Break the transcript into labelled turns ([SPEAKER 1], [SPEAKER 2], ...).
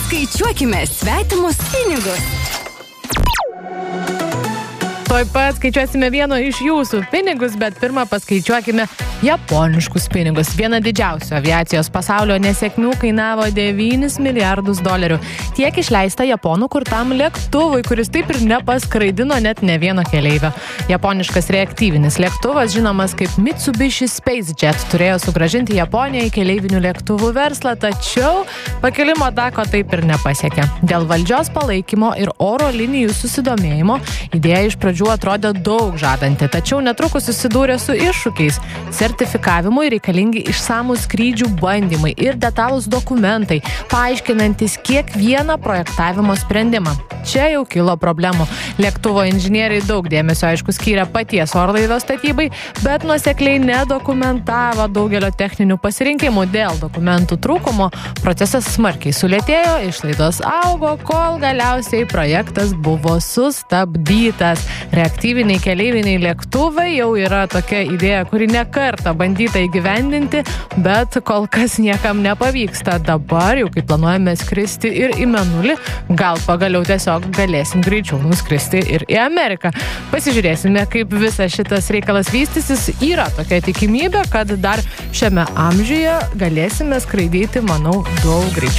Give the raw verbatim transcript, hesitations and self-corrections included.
[SPEAKER 1] Skaičiuokime svetimus pinigus.
[SPEAKER 2] Tuoj pat skaičiuosime vieno iš jūsų pinigus, bet pirmą paskaičiuokime japoniškus pinigus. Viena didžiausių aviacijos pasaulio nesėkmių kainavo devynis milijardus dolerių. Tiek išleista japonų kurtam lėktuvui, kuris taip ir nepaskraidino net ne vieno keleivio. Japoniškas reaktyvinis lėktuvas, žinomas kaip Mitsubishi SpaceJet, turėjo sugrąžinti Japoniją į keleivinių lėktuvų verslą, tačiau pakilimo tako taip ir nepasiekė. Dėl valdžios palaikymo ir oro linijų susidomėjimo idėja iš pradžių atrodė daug žadanti, tačiau netrukus susidūrė su iššūkiais. Sertifikavimui reikalingi išsamūs skrydžių bandymai ir detalūs dokumentai, paaiškinantis kiekvieną projektavimo sprendimą. Čia jau kilo problemų. Lėktuvo inžinieriai daug dėmesio, aišku, skyrė paties orlaivio statybai, bet nuosekliai nedokumentavo daugelio techninių pasirinkimų. Dėl dokumentų trūkumo procesas smarkiai sulėtėjo, išlaidos augo, kol galiausiai projektas buvo sustabdytas. Reaktyviniai keleiviniai lėktuvai jau yra tokia idėja, kuri ne kartą bandyta įgyvendinti, bet kol kas niekam nepavyksta. Dabar jau, kai planuojame skristi ir į Mėnulį, gal pagaliau tiesiog galėsim greičiau nuskristi ir į Ameriką. Pasižiūrėsime, kaip visas šitas reikalas vystysis. Yra tokia tikimybė, kad dar šiame amžiuje galėsime skraidyti, manau, daug greičiau.